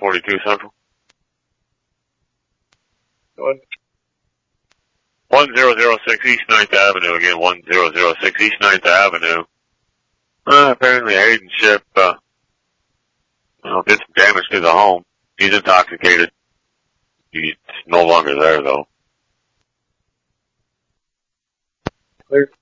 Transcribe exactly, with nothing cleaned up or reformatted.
forty-two Central. Go ahead. one zero zero six East ninth Avenue, again, one zero zero six East ninth Avenue. Uh, apparently Hayden Ship, uh, well, did some damage to the home. He's intoxicated. He's no longer there, though. Clear.